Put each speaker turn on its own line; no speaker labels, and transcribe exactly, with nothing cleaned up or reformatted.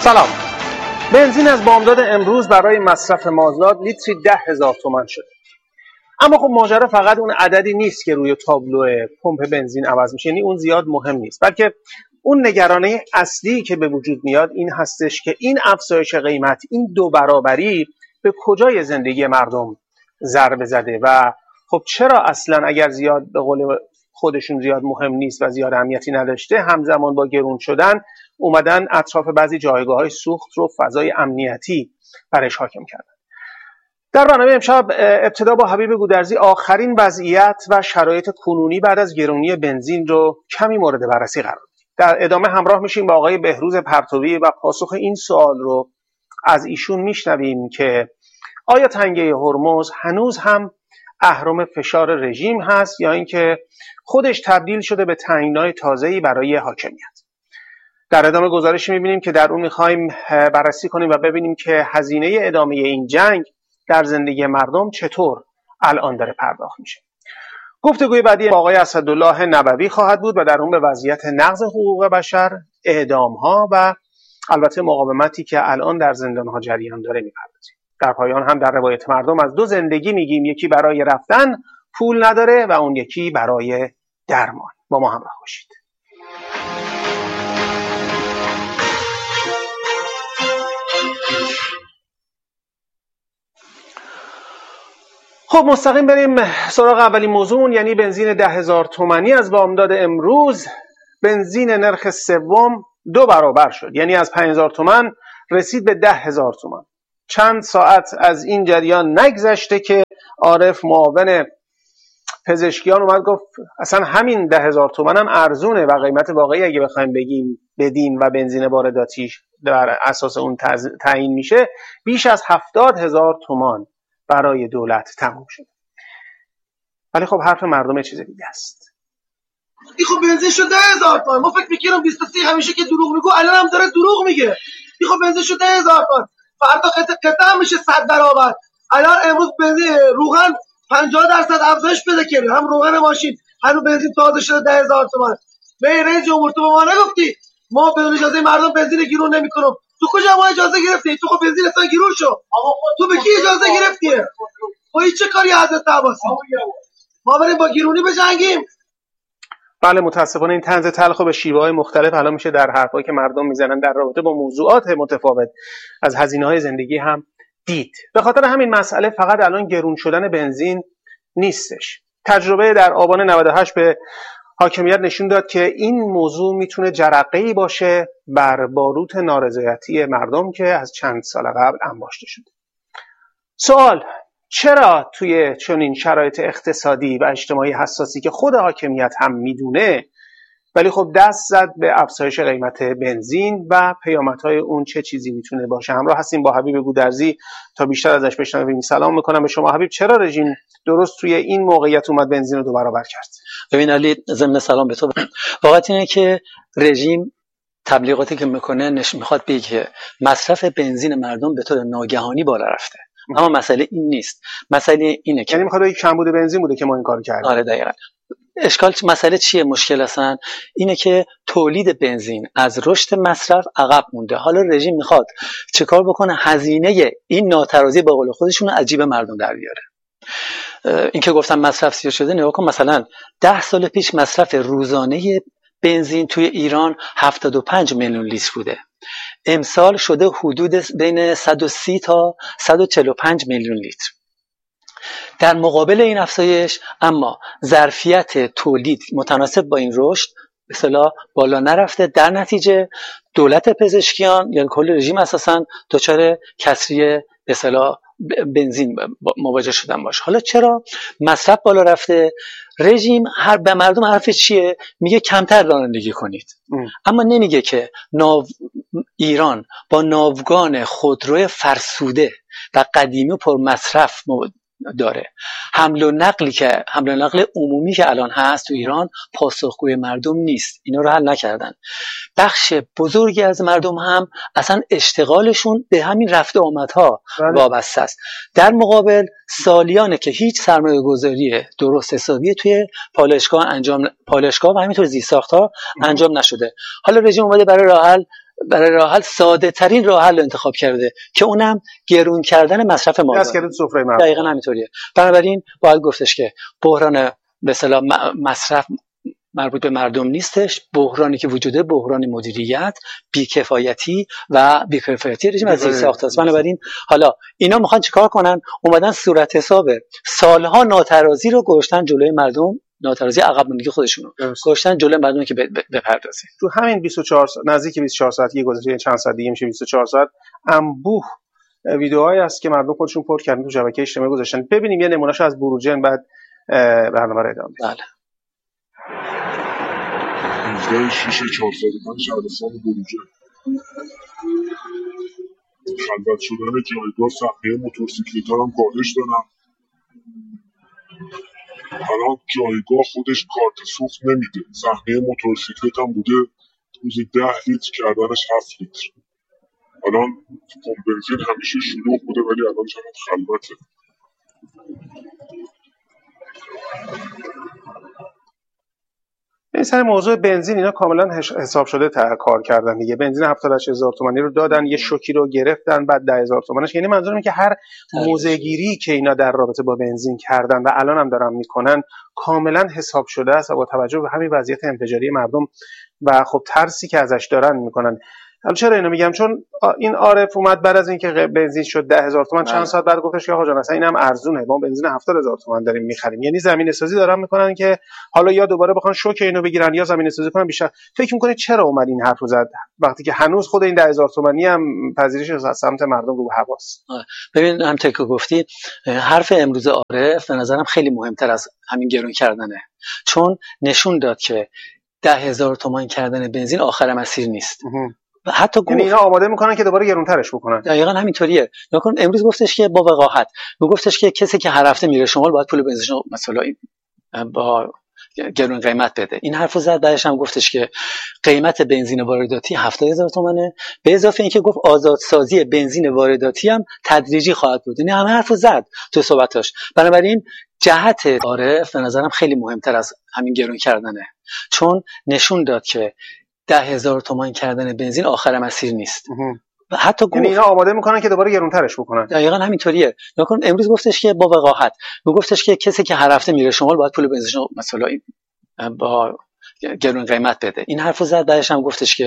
سلام. بنزین از بامداد امروز برای مصرف مازاد لیتری ده هزار تومان شده. اما خب ماجرا فقط اون عددی نیست که روی تابلو پمپ بنزین عوض میشه، یعنی اون زیاد مهم نیست، بلکه اون نگرانی اصلی که به وجود میاد این هستش که این افزایش قیمت، این دو برابری به کجای زندگی مردم ضربه زده و خب چرا اصلا اگر زیاد به قول خودشون زیاد مهم نیست و زیاد اهمیتی نداشته، همزمان با گرون شدن اومدن اطراف بعضی جایگاه‌های سوخت رو فضای امنیتی برش حاکم کردن. در برنامه امشب ابتدا با حبیب گودرزی آخرین وضعیت و شرایط کنونی بعد از گرونی بنزین رو کمی مورد بررسی قرار میدیم. در ادامه همراه میشیم با آقای بهروز پرتوی و پاسخ این سوال رو از ایشون میشنویم که آیا تنگه هرمز هنوز هم اهرم فشار رژیم هست یا اینکه خودش تبدیل شده به تنگنای تازه‌ای برای حاکمیت. در ادامه گزارشی می‌بینیم که در اون می‌خوایم بررسی کنیم و ببینیم که هزینه ادامه این جنگ در زندگی مردم چطور الان داره پرداخت میشه. گفتگوی بعدی با آقای اسدالله نبوی خواهد بود و در اون به وضعیت نقض حقوق بشر، اعدام‌ها و البته مقاومتی که الان در زندان‌ها جریان داره می‌پردازیم. در پایان هم در روایت مردم از دو زندگی میگیم، یکی برای رفتن پول نداره و اون یکی برای درمان. با ما همراه باشید. خب مستقیم بریم سراغ اولین موضوع، یعنی بنزین ده هزار تومانی از بامداد امروز. بنزین نرخ سوم دو برابر شد، یعنی از پنج هزار تومان رسید به ده هزار تومان. چند ساعت از این جریان نگذشته که عارف معاون پزشکیان اومد گفت اصلا همین ده هزار تومان هم ارزونه و قیمت واقعی اگه بخوایم بگیم بدیم و بنزین وارداتیش در اساس اون تعیین میشه بیش از هفتاد هزار تومان برای دولت تموم شد. ولی خب حرف مردم چیز دیگه است.
این خب بنزین شد ده هزار تومان. ما فکر می‌کردیم بیست و سه همیشه که دروغ میگو، الان هم داره دروغ میگه. این خب بنزین شد ده هزار تومان. فردا قطعا میشه صد برابر. الان امروز بنزین روغن پنجاه درصد افزایش پیدا کرده، هم روغن ماشین هم بنزین تازه شده ده هزار تومان. به رئیس جمهور تو به ما نگفتی ما بدون اجازه مردم بنزین گیرون نمی‌کنیم؟ تو کجا ما اجازه گرفتی؟ تو خب بنزین اصلا گیرون شو. تو به کی اجازه گرفتی؟ تو هیچ چه کاری حضرت عباسی؟ ما بریم با گیرونی بجنگیم؟
بله، متاسفانه این طنز تلخ به شیوه‌های مختلف الان میشه در حرفایی که مردم میزنن در رابطه با موضوعات متفاوت از هزینه‌های زندگی هم دید. به خاطر همین مسئله فقط الان گرون شدن بنزین نیستش. تجربه در آبان نود و هشت به حاکمیت نشون داد که این موضوع میتونه جرقه‌ای باشه بر باروت نارضایتی مردم که از چند سال قبل انباشته شده. سوال: چرا توی چنین شرایط اقتصادی و اجتماعی حساسی که خود حاکمیت هم میدونه ولی خب دست زد به افزایش قیمت بنزین و پیامدهای اون چه چیزی میتونه باشه؟ همراه هستیم با حبیب گودرزی تا بیشتر ازش بشنویم. سلام میکنم به شما حبیب. چرا رژیم درست توی این موقعیت اومد بنزین رو دو برابر کرد؟
ببین علی، ضمن سلام به تو، واقعیت اینه که رژیم تبلیغاتی که میکنه نش میخواد بگه که مصرف بنزین مردم به طور ناگهانی بالا رفته، اما مسئله این نیست. مسئله اینه که
یعنی میخواد بگه کمبود بنزین بوده که ما این کارو کردیم.
آره دقیقاً. اشکال مسئله چیه؟ مشکل اصلا اینه که تولید بنزین از رشد مصرف عقب مونده. حالا رژیم میخواد چه کار بکنه؟ هزینه این ناترازی با قول خودشون از جیب مردم در بیاره. این که گفتم مصرف زیاد شده، نگاه کن مثلا ده سال پیش مصرف روزانه بنزین توی ایران هفتاد و پنج میلیون لیتر بوده، امسال شده حدود بین صد و سی تا صد و چهل و پنج میلیون لیتر. در مقابل این افزایش اما ظرفیت تولید متناسب با این رشد به اصطلاح بالا نرفته. در نتیجه دولت پزشکیان یعنی کل رژیم اساساً دچار کسری به اصطلاح بنزین مواجه شدن باشه. حالا چرا مصرف بالا رفته؟ رژیم هر به مردم حرف چیه؟ میگه کمتر رانندگی کنید، ام. اما نمیگه که ناو ایران با ناوگان خودرو فرسوده و قدیمی و پر مصرف داره. حمل و نقلی که حمل و نقل عمومی که الان هست تو ایران پاسخگوی مردم نیست. اینا رو حل نکردن. بخش بزرگی از مردم هم اصلا اشتغالشون به همین رفت و آمدها وابسته است. در مقابل سالیانه که هیچ سرمایه گذاری درست حسابی توی پالایشگاه انجام پالایشگاه و همینطور زیرساخت‌ها انجام نشده. حالا رژیم اومده برای راه حل برای راه حل ساده ترین راه حل انتخاب کرده که اونم گرون کردن مصرف مازاد.
دست کردن سفره مردم.
دقیقاً همینطوریه. بنابراین باید گفتش که بحران به اصطلاح مصرف مربوط به مردم نیستش، بحرانی که وجوده بحران مدیریت، بیکفایتی و بیکفایتی رژیم از زیر ساخت است. بنابراین حالا اینا میخوان چیکار کنن؟ اومدن صورت حساب سالها ناترازی رو گذاشتن جلوی مردم، ناترازی عقب موندگی خودشونو گذاشتن جلوی مردم که بپردازه.
تو همین بیست و چهار نزدیک بیست و چهار ساعتی گذشته، چند ساعت دیگه میشه بیست و چهار ساعت، انبوه ویدیوهایی هست که مردم خودشون پر کردن تو شبکه اجتماعی گذاشتن. ببینیم یه نمونهشو از بروجرد، بعد برنامه رو ادامه بدیم.
بله.
هفده شیش چهارصد و پنج شهرستان بروجرد. خلوت شدن جایگاه صفحه موتورسیکلت‌ها هم کاهش دارم. الان جایگاه خودش کارت سوخت نمیده. صفحه موتورسیکلت هم بوده روزی ده لیتر کردنش هفت لیتر. الان پمپ بنزین همیشه شلوغ بوده ولی الان چقدر خلوته.
این سر موضوع بنزین اینا کاملا حساب شده تا کار کردن دیگه. بنزین هفتاد و هشت هزار تومانی رو دادن، یه شوکی رو گرفتن، بعد ده هزار تومانش. یعنی منظورم که هر موزه‌گیری که اینا در رابطه با بنزین کردن و الان هم دارن میکنن کاملا حساب شده است و با توجه به همین وضعیت انفجاری مردم و خب ترسی که ازش دارن میکنن. حالا چرا اینو میگم؟ چون این عارف اومد بعد از اینکه بنزین شد ده هزار تومان چند ساعت بعد گفتش که آقا جان اصلا اینم ارزونه، ما بنزین هفتاد هزار تومان داریم میخریم. یعنی زمینه سازی دارن میکنن که حالا یا دوباره بخوان شوک اینو بگیرن یا زمینه سازی کنن بیشتر. فکر میکنه چرا اومد این حرفو زد وقتی که هنوز خود این ده هزار تومانی هم پذیرش از سمت مردم رو هواست؟
ببین هم تک گفتی حرف امروز عارف به نظرم خیلی مهمتر از همین گرون کردنه، چون نشون داد که ده هزار تومان کردن بنزین آخر مسیر نیست. حتی
یعنی اینا آماده میکنن که دوباره گرونترش بکنن.
دقیقاً همینطوریه. نکن امروز گفتش که با وقاحت میگفتش که کسی که هر هفته میره شمال باید پول بنزینو مثلا با گرون قیمت بده. این حرفو زد. بعدش هم گفتش که قیمت بنزین وارداتی هفتاد هزار تومانه، به اضافه اینکه گفت آزادسازی بنزین وارداتی هم تدریجی خواهد بود. یعنی همه حرفو زد تو صحبتاش. بنابراین جهت عارف به نظرم خیلی مهمتر از همین گرون کردنه، چون نشون داد که ده هزار تومان کردن بنزین آخر مسیر نیست. حتی
یعنی اینا آماده میکنن که دوباره گرونترش بکنن.
دقیقاً همینطوریه. نکن امروز گفتش که با وقاحت میگفتش که کسی که هر هفته میره شمال باید پول بنزینو مثلا با گرون قیمت بده. این حرفو زد. بعدش هم گفتش که